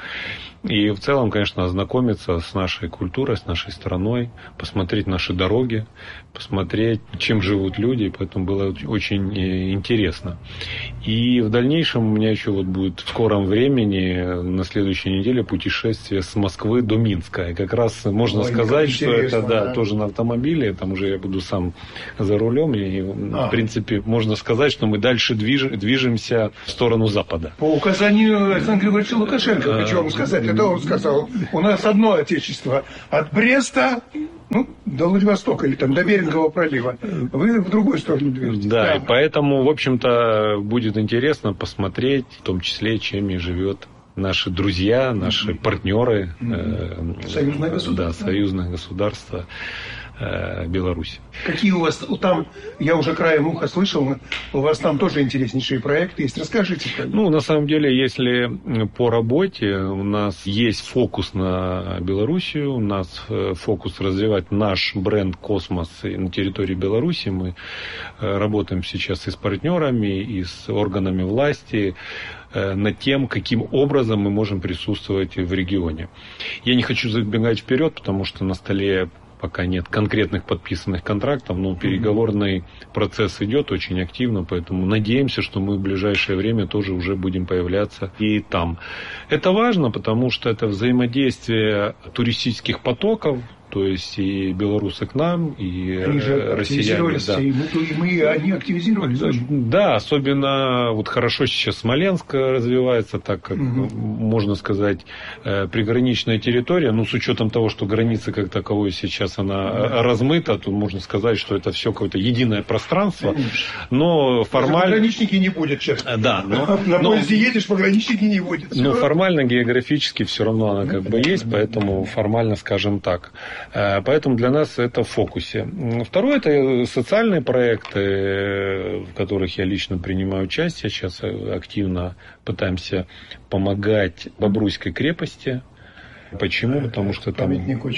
И в целом, конечно, ознакомиться с нашей культурой, с нашей страной, посмотреть наши дороги, посмотреть, чем живут люди, и поэтому было очень интересно. И в дальнейшем у меня еще вот будет в скором времени, на следующей неделе, путешествие с Москвы до Минска. И как раз можно сказать, что это тоже на автомобиле, там уже я буду сам за рулем, и в принципе можно сказать, что мы дальше движемся в сторону Запада. По указанию Александра Григорьевича Лукашенко, хочу вам сказать, это он сказал, у нас одно отечество, от Бреста до Владивостока или там до Берингового пролива. Вы в другую сторону движетесь. Да, и поэтому, в общем-то, будет интересно посмотреть, в том числе, чем и живет наши друзья, наши партнеры. Союзное государство. Да, союзное государство Беларуси. Какие у вас там, я уже краем уха слышал, у вас там тоже интереснейшие проекты есть. Расскажите. На самом деле, если по работе у нас есть фокус на Белоруссию, у нас фокус развивать наш бренд «Космос» на территории Беларуси. Мы работаем сейчас и с партнерами, и с органами власти над тем, каким образом мы можем присутствовать в регионе. Я не хочу забегать вперед, потому что на столе пока нет конкретных подписанных контрактов, но переговорный процесс идет очень активно, поэтому надеемся, что мы в ближайшее время тоже уже будем появляться и там. Это важно, потому что это взаимодействие туристических потоков, то есть и белорусы к нам, и россияне. Да. Они активизировались. Да, особенно вот хорошо сейчас Смоленск развивается, так как, можно сказать, приграничная территория, с учетом того, что граница как таковой сейчас она размыта, то можно сказать, что это все какое-то единое пространство. Но формально... Пограничники не будет, честно. Да, на поезде едешь, пограничники не будет. Но формально, географически все равно она как бы есть, поэтому формально скажем так. Поэтому для нас это в фокусе. Второе, это социальные проекты, в которых я лично принимаю участие. Сейчас активно пытаемся помогать Бобруйской крепости. Почему? Потому что там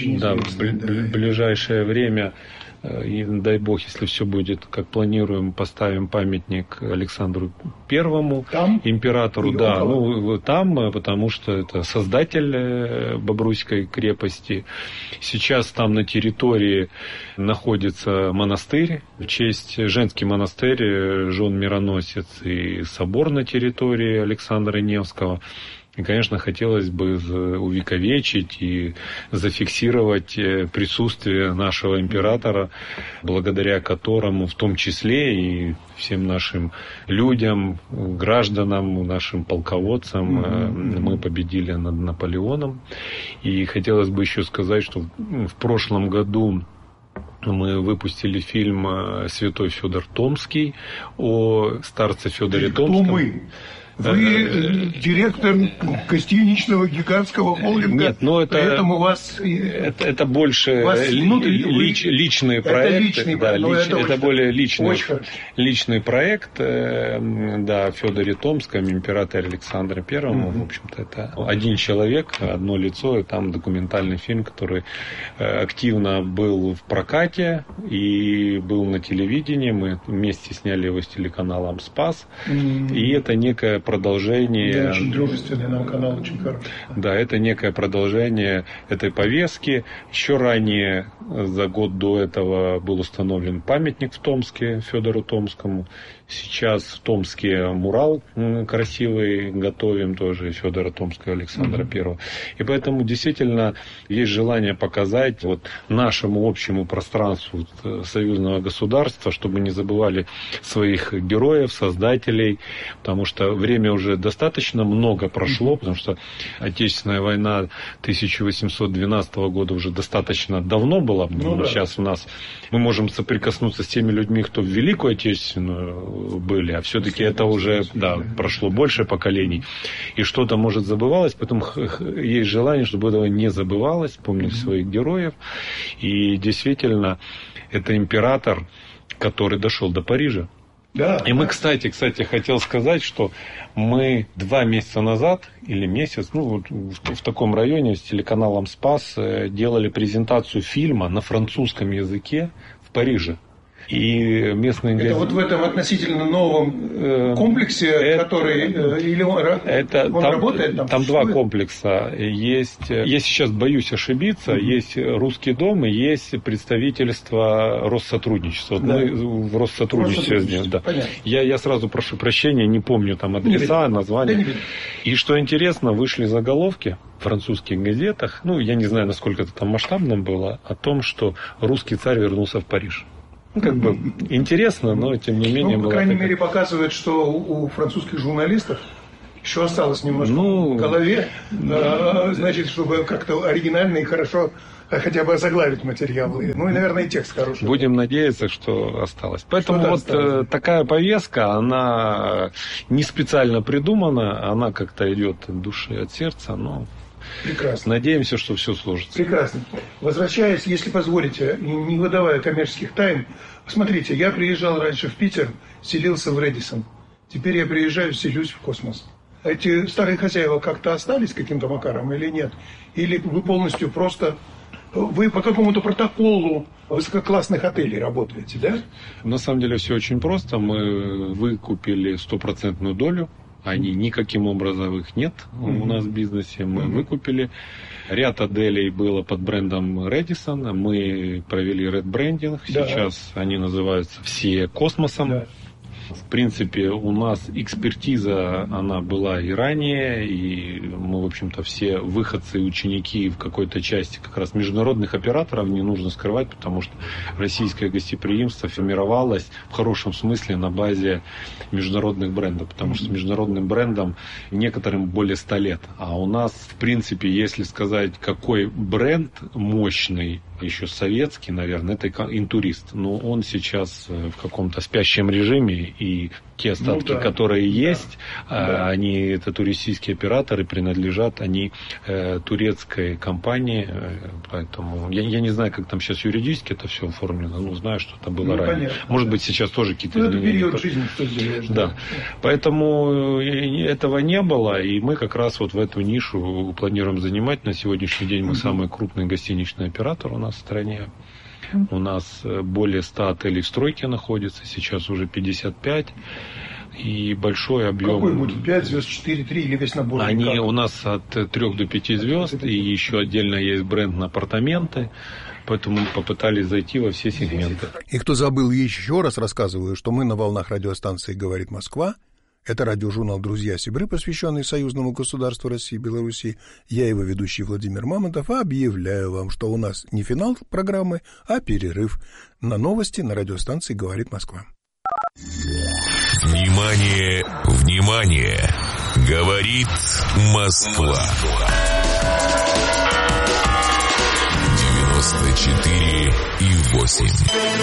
в ближайшее время, и дай бог, если все будет как планируем, поставим памятник Александру Первому, императору. Да, там, потому что это создатель Бобруйской крепости. Сейчас там на территории находится монастырь, в честь женский монастырь, жен-мироносец и собор на территории Александра Невского. И, конечно, хотелось бы увековечить и зафиксировать присутствие нашего императора, благодаря которому, в том числе и всем нашим людям, гражданам, нашим полководцам, мы победили над Наполеоном. И хотелось бы еще сказать, что в прошлом году мы выпустили фильм «Святой Федор Томский» о старце Федоре Томском. Вы директор гостиничного гигантского холдинга, нет, это, поэтому у вас... Это больше личные проекты. Это более личный проект, да, Федоре Томском, императоре Александре Первому. В общем-то, это один человек, одно лицо, и там документальный фильм, который активно был в прокате и был на телевидении. Мы вместе сняли его с телеканалом «Спас». И это некое продолжение... Очень дружественный нам канал, очень хороший. Да, это некое продолжение этой повестки. Еще ранее, за год до этого, был установлен памятник в Томске Федору Томскому. Сейчас в Томске мурал красивый готовим тоже Федора Томского, Александра Первого. И поэтому действительно есть желание показать нашему общему пространству союзного государства, чтобы не забывали своих героев, создателей, потому что время уже достаточно много прошло, потому что Отечественная война 1812 года уже достаточно давно была. Сейчас у нас мы можем соприкоснуться с теми людьми, кто в Великую Отечественную были, а все-таки это уже, да, прошло больше поколений, и что-то, может, забывалось, поэтому есть желание, чтобы этого не забывалось, помнить своих героев, и действительно, это император, который дошел до Парижа. Да. И мы, кстати, хотел сказать, что мы 2 месяца назад, или месяц, в таком районе с телеканалом «Спас» делали презентацию фильма на французском языке в Париже. И местные это вот в этом относительно новом комплексе, который или он работает там? Там 2 комплекса. Есть, я сейчас боюсь ошибиться, есть русский дом и есть представительство Россотрудничества. Да. Мы в Россотрудничестве здесь. Да. Я сразу прошу прощения, не помню там адреса, названия. И что интересно, вышли заголовки в французских газетах, я не знаю, насколько это там масштабно было, о том, что русский царь вернулся в Париж. Интересно, но тем не менее... по крайней мере, показывает, что у французских журналистов еще осталось немножко в голове, значит, чтобы как-то оригинально и хорошо хотя бы озаглавить материалы. И, наверное, и текст хороший. Будем надеяться, что осталось. Поэтому такая повестка, она не специально придумана, она как-то идет от души, от сердца, но... Прекрасно. Надеемся, что все сложится. Прекрасно. Возвращаясь, если позволите, не выдавая коммерческих тайн, смотрите, я приезжал раньше в Питер, селился в Рэдисон. Теперь я приезжаю, селюсь в Космос. Эти старые хозяева как-то остались каким-то макаром или нет? Или вы полностью просто... Вы по какому-то протоколу высококлассных отелей работаете, да? На самом деле все очень просто. Мы выкупили 100% долю. Они никаким образом их нет у нас в бизнесе. Мы выкупили. Ряд отелей было под брендом Рэдисон. Мы провели редбрендинг. Сейчас они называются все Космосом. Да. В принципе, у нас экспертиза, она была и ранее, и мы, в общем-то, все выходцы, ученики в какой-то части как раз международных операторов, не нужно скрывать, потому что российское гостеприимство формировалось в хорошем смысле на базе международных брендов, потому что с международным брендом некоторым более 100 лет. А у нас, в принципе, если сказать, какой бренд мощный, еще советский, наверное, это Интурист. Но он сейчас в каком-то спящем режиме, и те остатки, которые есть, они, это туристические операторы, принадлежат они турецкой компании. Поэтому я не знаю, как там сейчас юридически это все оформлено, но знаю, что это было ранее. Понятно. Может быть, сейчас тоже какие-то изменения. Это период жизни, что сделаешь. Да. Поэтому этого не было, и мы как раз вот в эту нишу планируем занимать. На сегодняшний день мы самый крупный гостиничный оператор у нас в стране. У нас более 100 отелей в стройке находится, сейчас уже 55. И большой объем. Какой будет? 5 звезд, 4, 3 или весь набор? Они у нас от 3 до 5 звезд, и еще отдельно есть бренд на апартаменты. Поэтому мы попытались зайти во все сегменты. И кто забыл, еще раз рассказываю, что мы на волнах радиостанции «Говорит Москва». Это радиожурнал «Друзья Сибры», посвященный союзному государству России и Беларуси. Я его ведущий Владимир Мамонтов. Объявляю вам, что у нас не финал программы, а перерыв на новости на радиостанции «Говорит Москва». Внимание, внимание! Говорит Москва. 94,8.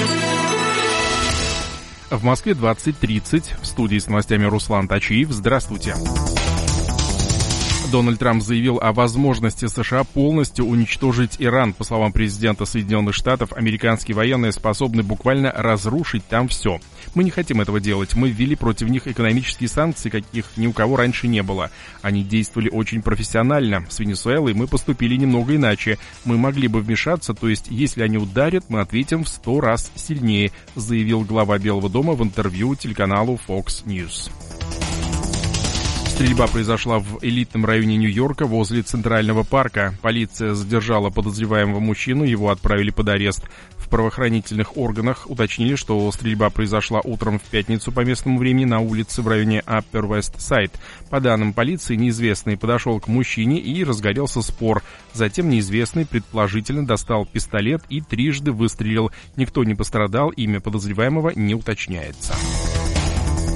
В Москве 20:30. В студии с новостями Руслан Тачиев. Здравствуйте. Дональд Трамп заявил о возможности США полностью уничтожить Иран. По словам президента Соединенных Штатов, американские военные способны буквально разрушить там все. Мы не хотим этого делать. Мы ввели против них экономические санкции, каких ни у кого раньше не было. Они действовали очень профессионально. С Венесуэлой мы поступили немного иначе. Мы могли бы вмешаться, то есть, если они ударят, мы ответим в 100 раз сильнее, заявил глава Белого дома в интервью телеканалу Fox News. Стрельба произошла в элитном районе Нью-Йорка возле Центрального парка. Полиция задержала подозреваемого мужчину, его отправили под арест. В правоохранительных органах уточнили, что стрельба произошла утром в пятницу по местному времени на улице в районе Upper West Side. По данным полиции, неизвестный подошел к мужчине и разгорелся спор. Затем неизвестный предположительно достал пистолет и трижды выстрелил. Никто не пострадал, имя подозреваемого не уточняется.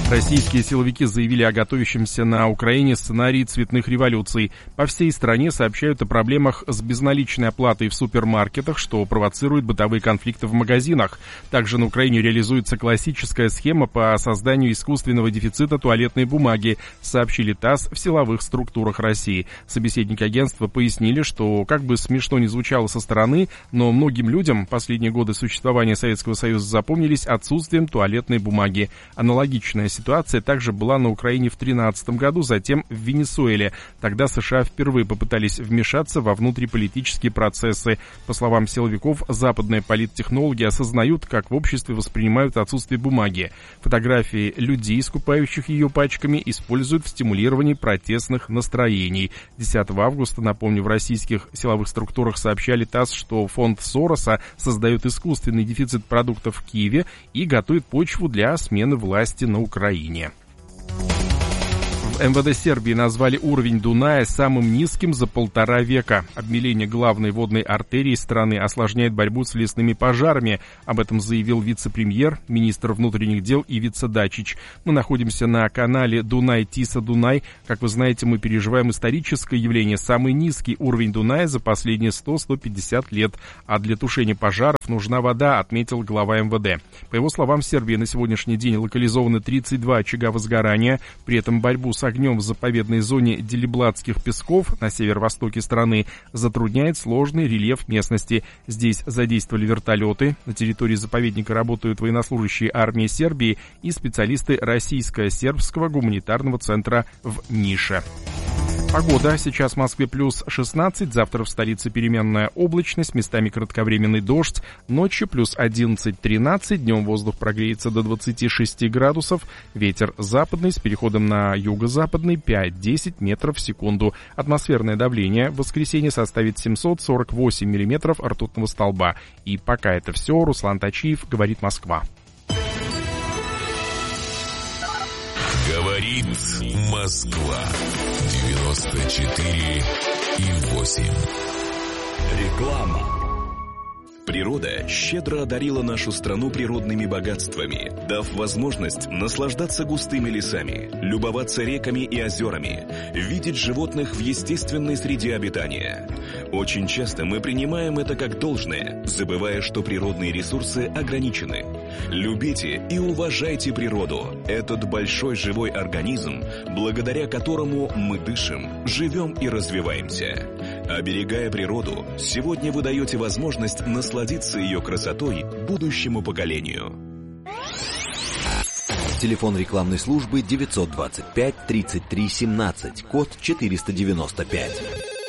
Российские силовики заявили о готовящемся на Украине сценарии цветных революций. По всей стране сообщают о проблемах с безналичной оплатой в супермаркетах, что провоцирует бытовые конфликты в магазинах. Также на Украине реализуется классическая схема по созданию искусственного дефицита туалетной бумаги, сообщили ТАСС в силовых структурах России. Собеседники агентства пояснили, что, как бы смешно ни звучало со стороны, но многим людям последние годы существования Советского Союза запомнились отсутствием туалетной бумаги. Аналогичная ситуация также была на Украине в 2013 году, затем в Венесуэле. Тогда США впервые попытались вмешаться во внутриполитические процессы. По словам силовиков, западные политтехнологи осознают, как в обществе воспринимают отсутствие бумаги. Фотографии людей, скупающих ее пачками, используют в стимулировании протестных настроений. 10 августа, напомню, в российских силовых структурах сообщали ТАСС, что фонд Сороса создает искусственный дефицит продуктов в Киеве и готовит почву для смены власти на Украине. В МВД Сербии назвали уровень Дуная самым низким за 1,5 века. Обмеление главной водной артерии страны осложняет борьбу с лесными пожарами. Об этом заявил вице-премьер, министр внутренних дел Ивица Дачич. Мы находимся на канале Дунай-Тиса-Дунай. Как вы знаете, мы переживаем историческое явление. Самый низкий уровень Дуная за последние 100-150 лет. А для тушения пожаров нужна вода, отметил глава МВД. По его словам, в Сербии на сегодняшний день локализованы 32 очага возгорания. При этом борьбу с огнем в заповедной зоне Делибладских песков на северо-востоке страны затрудняет сложный рельеф местности. Здесь задействовали вертолеты. На территории заповедника работают военнослужащие армии Сербии и специалисты Российско-сербского гуманитарного центра в Нише. Погода. Сейчас в Москве плюс 16, завтра в столице переменная облачность, местами кратковременный дождь, ночью плюс 11-13, днем воздух прогреется до 26 градусов, ветер западный с переходом на юго-западный 5-10 метров в секунду. Атмосферное давление в воскресенье составит 748 миллиметров ртутного столба. И пока это все, Руслан Тачиев, говорит Москва. Говорит Москва. 94,8. Реклама. Природа щедро одарила нашу страну природными богатствами, дав возможность наслаждаться густыми лесами, любоваться реками и озерами, видеть животных в естественной среде обитания. Очень часто мы принимаем это как должное, забывая, что природные ресурсы ограничены. Любите и уважайте природу, этот большой живой организм, благодаря которому мы дышим, живем и развиваемся. Оберегая природу, сегодня вы даете возможность насладиться ее красотой будущему поколению. Телефон рекламной службы 925-33-17, код 495.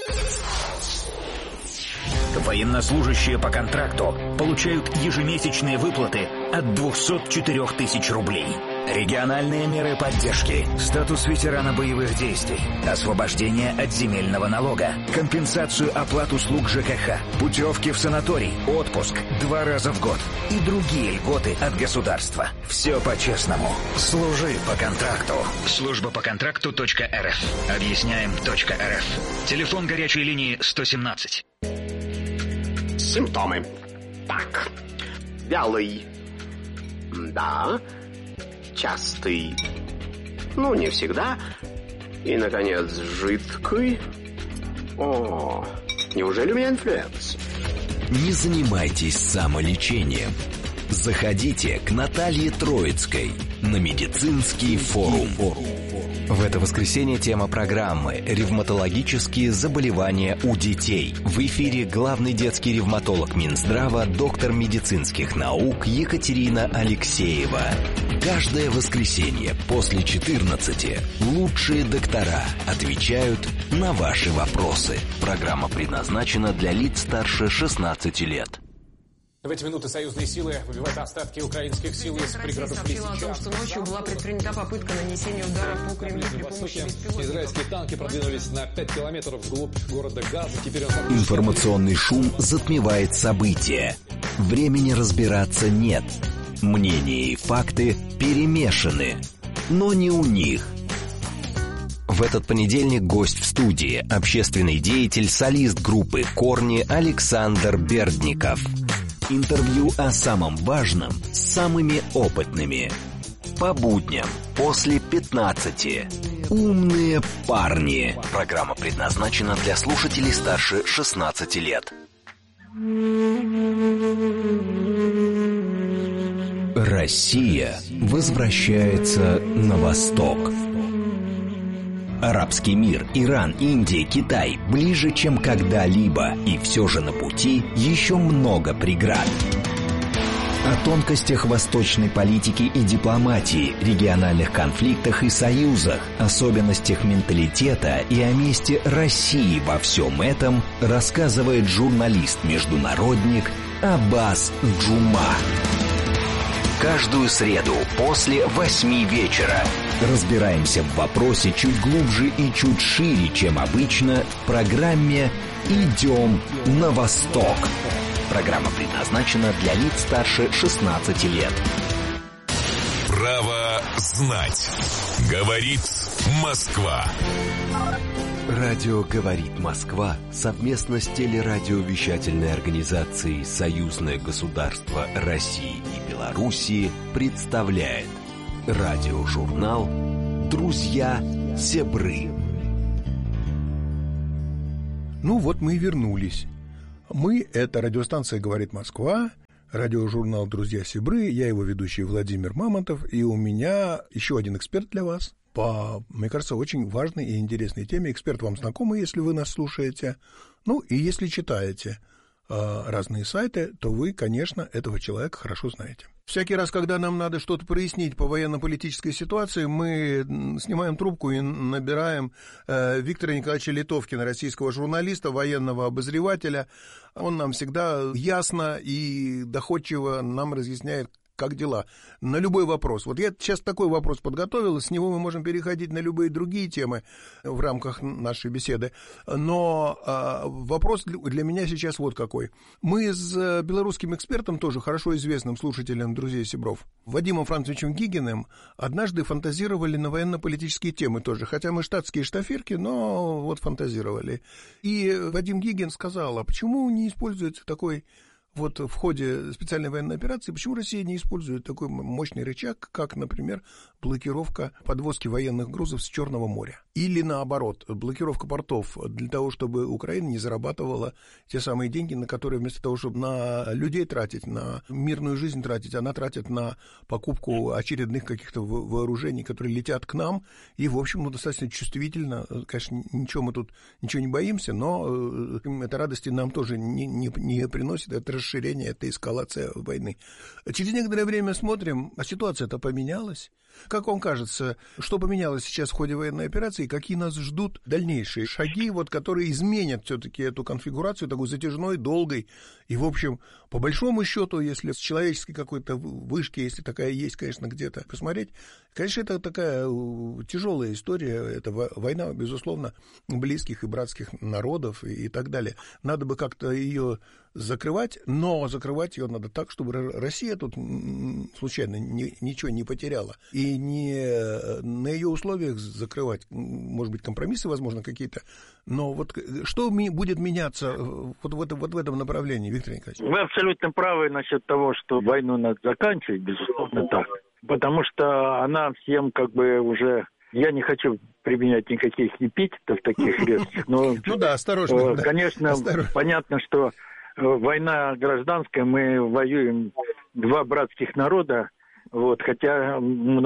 Военнослужащие по контракту получают ежемесячные выплаты от 204 тысяч рублей. Региональные меры поддержки, статус ветерана боевых действий, освобождение от земельного налога, компенсацию оплат услуг ЖКХ, путевки в санаторий, отпуск 2 раза в год и другие льготы от государства. Все по-честному. Служи по контракту. Служба по контракту.рф. Объясняем.рф. Телефон горячей линии 117. Симптомы. Так. Вялый. Да. Частый. Ну, не всегда. И, наконец, жидкий. О, неужели у меня инфлюенс? Не занимайтесь самолечением. Заходите к Наталье Троицкой на медицинский форум. В это воскресенье тема программы «Ревматологические заболевания у детей». В эфире главный детский ревматолог Минздрава, доктор медицинских наук Екатерина Алексеева. Каждое воскресенье после 14 лучшие доктора отвечают на ваши вопросы. Программа предназначена для лиц старше 16 лет. В эти минуты союзные силы выбивают остатки украинских сил из пригородов Лисичанска. Россия сообщила о том, что ночью была предпринята попытка нанесения удара по Кремлю при помощи беспилотников. Израильские танки продвинулись на 5 километров вглубь города Газа. Теперь Информационный шум затмевает события. Времени разбираться нет. Мнения и факты перемешаны. Но не у них. В этот понедельник гость в студии – общественный деятель, солист группы «Корни» Александр Бердников. Интервью о самом важном с самыми опытными. По будням после 15. «Умные парни». Программа предназначена для слушателей старше 16 лет. Россия возвращается на восток. Арабский мир, Иран, Индия, Китай ближе, чем когда-либо, и все же на пути еще много преград. О тонкостях восточной политики и дипломатии, региональных конфликтах и союзах, особенностях менталитета и о месте России во всем этом рассказывает журналист-международник Аббас Джума. Каждую среду после 8 вечера разбираемся в вопросе чуть глубже и чуть шире, чем обычно, в программе «Идем на восток». Программа предназначена для лиц старше 16 лет. Право знать. Говорит Москва. Радио «Говорит Москва» совместно с телерадиовещательной организацией «Союзное государство России и Белоруссии» представляет радиожурнал «Друзья Себры». Ну вот мы и вернулись. Мы — это радиостанция «Говорит Москва», радиожурнал «Друзья Себры». Я его ведущий Владимир Мамонтов, и у меня еще один эксперт для вас по, мне кажется, очень важной и интересной теме. Эксперт вам знакомый, если вы нас слушаете. Ну, и если читаете разные сайты, то вы, конечно, этого человека хорошо знаете. Всякий раз, когда нам надо что-то прояснить по военно-политической ситуации, мы снимаем трубку и набираем Виктора Николаевича Литовкина, российского журналиста, военного обозревателя. Он нам всегда ясно и доходчиво нам разъясняет, как дела, на любой вопрос. Вот я сейчас такой вопрос подготовил, с него мы можем переходить на любые другие темы в рамках нашей беседы. Но вопрос для меня сейчас вот какой. Мы с белорусским экспертом, тоже хорошо известным слушателем «Друзей Себров», Вадимом Францовичем Гигиным, однажды фантазировали на военно-политические темы тоже. Хотя мы штатские штафирки, но вот фантазировали. И Вадим Гигин сказал, а почему не используется такой... Вот в ходе специальной военной операции, почему Россия не использует такой мощный рычаг, как, например, блокировка подвозки военных грузов с Черного моря? Или, наоборот, блокировка портов для того, чтобы Украина не зарабатывала те самые деньги, на которые вместо того, чтобы на людей тратить, на мирную жизнь тратить, она тратит на покупку очередных каких-то вооружений, которые летят к нам, и, в общем, достаточно чувствительно. Конечно, ничего не боимся, но это радости нам тоже не приносит, это расширение, это эскалация войны. Через некоторое время смотрим, а ситуация-то поменялась. Как вам кажется, что поменялось сейчас в ходе военной операции, какие нас ждут дальнейшие шаги, вот, которые изменят все-таки эту конфигурацию, такой затяжной, долгой, и, в общем, по большому счету, если с человеческой какой-то вышки, если такая есть, конечно, где-то посмотреть, конечно, это такая тяжелая история, это война, безусловно, близких и братских народов и так далее. Надо бы как-то ее закрывать, но закрывать ее надо так, чтобы Россия тут случайно ничего не потеряла. И не на ее условиях закрывать, может быть, компромиссы, возможно, какие-то. Но вот что будет меняться вот в этом направлении, Виктор Николаевич? Вы абсолютно правы насчет того, что войну надо заканчивать, безусловно, так. Потому что она всем как бы уже... Я не хочу применять никаких эпитетов таких резких, но... Ну да, осторожно. Конечно, понятно, что война гражданская, мы воюем два братских народа, вот, хотя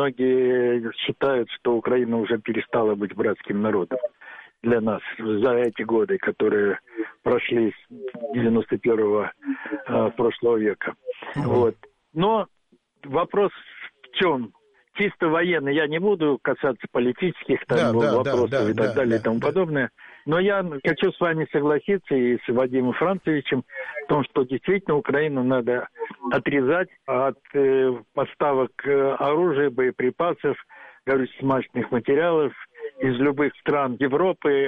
многие считают, что Украина уже перестала быть братским народом для нас за эти годы, которые прошли с 91-го прошлого века. Вот. Но вопрос в чем? Чисто военный, я не буду касаться политических вопросов и так далее и тому подобное, но я хочу с вами согласиться и с Вадимом Францовичем в том, что действительно Украину надо отрезать от поставок оружия, боеприпасов, горюче-смазочных материалов из любых стран Европы,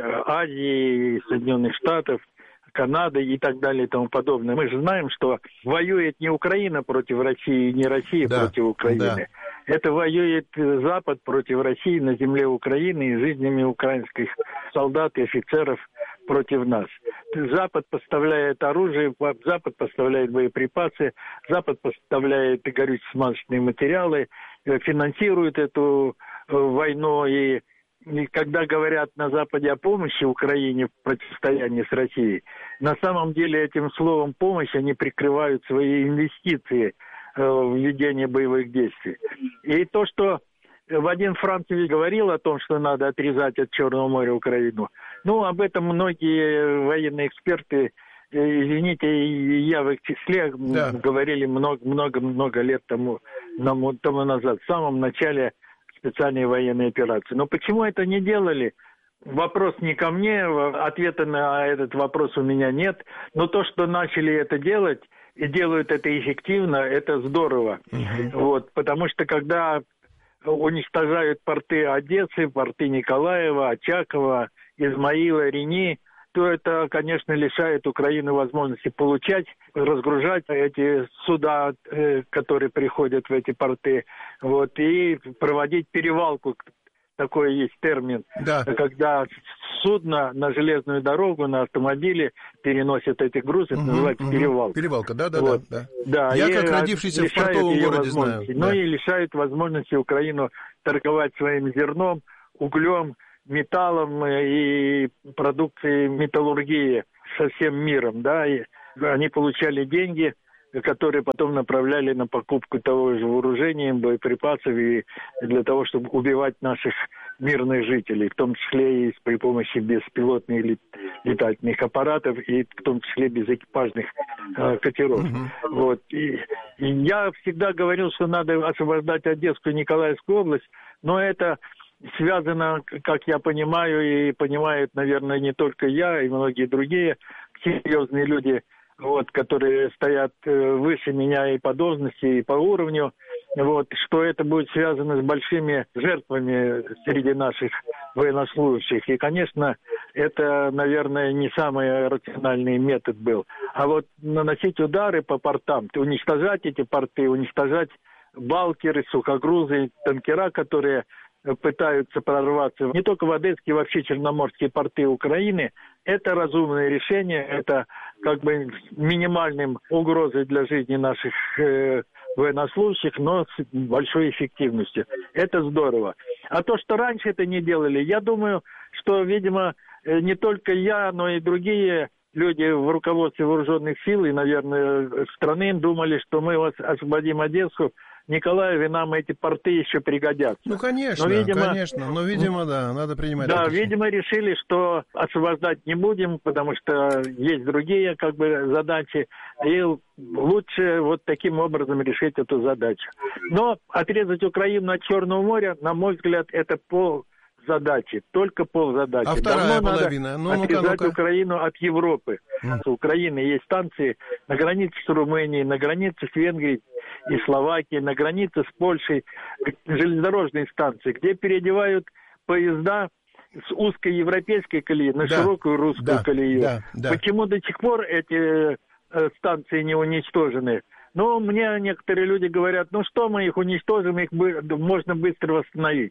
Азии, Соединенных Штатов, Канады и так далее и тому подобное. Мы же знаем, что воюет не Украина против России, не Россия против Украины. Да. Это воюет Запад против России на земле Украины и жизнями украинских солдат и офицеров против нас. Запад поставляет оружие, Запад поставляет боеприпасы, Запад поставляет горюче-смазочные материалы финансируют эту войну. И когда говорят на Западе о помощи Украине в противостоянии с Россией, на самом деле этим словом «помощь» они прикрывают свои инвестиции в ведение боевых действий. И то, что Вадим Францевич говорил о том, что надо отрезать от Черного моря Украину, об этом многие военные эксперты, извините, я в их числе, говорили много лет тому назад, в самом начале специальной военной операции. Но почему это не делали? Вопрос не ко мне, ответа на этот вопрос у меня нет. Но то, что начали это делать и делают это эффективно, это здорово. Потому что когда уничтожают порты Одессы, порты Николаева, Очакова, Измаила, Рени, то это, конечно, лишает Украины возможности получать, разгружать эти суда, которые приходят в эти порты, и проводить перевалку. Такой есть термин, когда судно на железную дорогу, на автомобиле переносят эти грузы, это называется перевалка. Перевалка, да. Я как родившийся в портовом городе знаю. И лишают возможности Украину торговать своим зерном, углем, металлом и продукцией металлургии со всем миром, и они получали деньги, которые потом направляли на покупку того же вооружения, боеприпасов и для того, чтобы убивать наших мирных жителей, в том числе и при помощи беспилотных летательных аппаратов, и в том числе безэкипажных катеров. И я всегда говорил, что надо освобождать Одесскую и Николаевскую область, но это связано, как я понимаю, и понимают, наверное, не только я, и многие другие серьезные люди, которые стоят выше меня и по должности, и по уровню, что это будет связано с большими жертвами среди наших военнослужащих. И, конечно, это, наверное, не самый рациональный метод был. А наносить удары по портам, уничтожать эти порты, уничтожать балкеры, сухогрузы, танкера, которые пытаются прорваться не только в Одесские, вообще черноморские порты Украины, это разумное решение, это минимальным угрозой для жизни наших военнослужащих, но с большой эффективностью. Это здорово. А то, что раньше это не делали, я думаю, что, видимо, не только я, но и другие люди в руководстве вооруженных сил и, наверное, страны думали, что мы освободим Одессу, Николаев, и нам эти порты еще пригодятся. Конечно, видимо, надо принимать это. Видимо, решили, что освобождать не будем, потому что есть другие задачи, и лучше таким образом решить эту задачу. Но отрезать Украину от Черного моря, на мой взгляд, это ползадачи, только ползадачи. А вторая половина? Отрезать Украину от Европы. У Украины есть станции на границе с Румынией, на границе с Венгрией и Словакией, на границе с Польшей, железнодорожные станции, где переодевают поезда с узкой европейской колеи на широкую русскую колею. Почему до сих пор эти станции не уничтожены? Мне некоторые люди говорят, что мы их уничтожим, их можно быстро восстановить.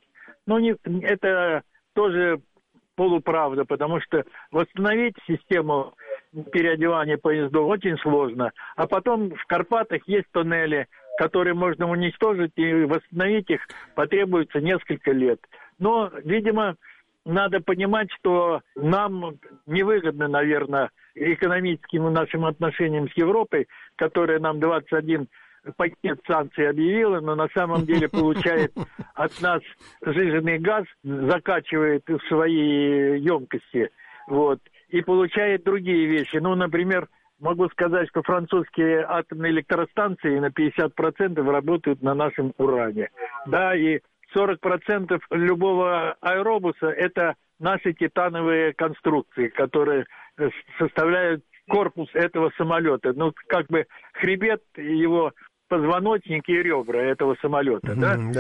Это тоже полуправда, потому что восстановить систему переодевания поездов очень сложно. А потом в Карпатах есть туннели, которые можно уничтожить, и восстановить их потребуется несколько лет. Но, видимо, надо понимать, что нам невыгодно, наверное, экономическим нашим отношениям с Европой, которая нам 21 пакет санкций объявила, но на самом деле получает от нас сжиженный газ, закачивает в свои емкости, и получает другие вещи. Например, могу сказать, что французские атомные электростанции на 50% работают на нашем уране. И 40% любого аэробуса – это наши титановые конструкции, которые составляют корпус этого самолета. Хребет его, позвоночник и ребра этого самолета.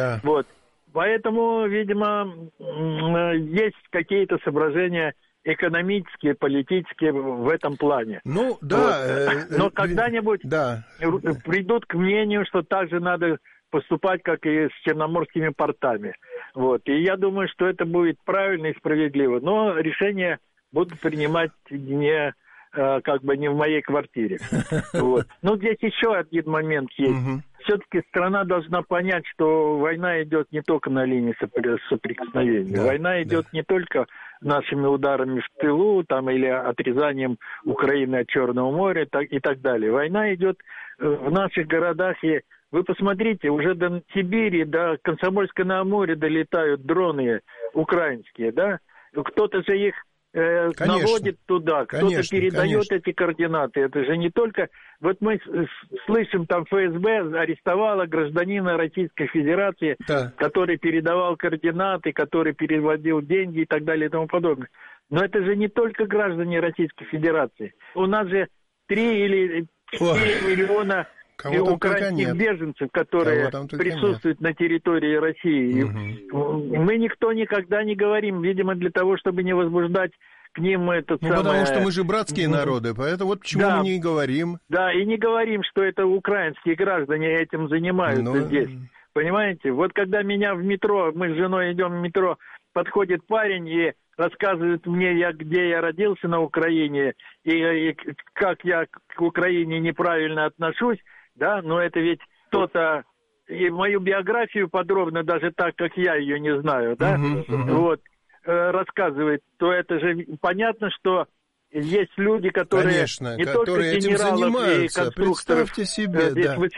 Поэтому, видимо, есть какие-то соображения экономические, политические в этом плане. Но когда-нибудь придут к мнению, что так же надо поступать, как и с черноморскими портами. И я думаю, что это будет правильно и справедливо. Но решения будут принимать не в моей квартире. Здесь еще один момент есть. все-таки страна должна понять, что война идет не только на линии соприкосновения. Да, война идет не только нашими ударами в тылу там, или отрезанием Украины от Черного моря и так далее. Война идет в наших городах. И вы посмотрите, уже до Сибири, до Комсомольска-на-Амуре долетают дроны украинские, да? Кто-то же их наводит туда, кто-то передает эти координаты. Это же не только... Вот мы слышим, там ФСБ арестовала гражданина Российской Федерации, который передавал координаты, который переводил деньги и так далее и тому подобное. Но это же не только граждане Российской Федерации. У нас же 3 или 4 миллиона украинских беженцев, которые присутствуют на территории России. Мы никто никогда не говорим, видимо, для того, чтобы не возбуждать к ним потому что мы же братские народы, поэтому вот почему мы не говорим. Да, и не говорим, что это украинские граждане этим занимаются здесь. Понимаете? Вот когда меня в метро, мы с женой идем в метро, подходит парень и рассказывает мне, где я родился на Украине, и как я к Украине неправильно отношусь, да, но это ведь кто-то, и мою биографию подробно, даже так, как я ее не знаю, да, вот, рассказывает, то это же понятно, что есть люди, которые не только генералов и конструкторов представьте себе,